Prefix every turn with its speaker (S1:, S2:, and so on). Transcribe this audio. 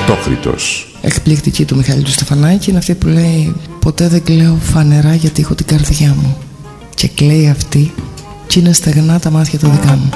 S1: Αυτόχρητος.
S2: Εκπληκτική του Μιχάλη του Στεφανάκη είναι αυτή που λέει «Ποτέ δεν κλαίω φανερά γιατί έχω την καρδιά μου». Και κλαίει αυτή και είναι στεγνά τα μάτια τα δικά μου.